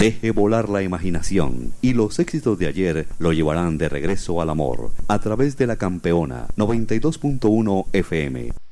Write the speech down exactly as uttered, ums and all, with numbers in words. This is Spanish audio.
Deje volar la imaginación y los éxitos de ayer lo llevarán de regreso al amor a través de la Campeona noventa y dos punto uno F M.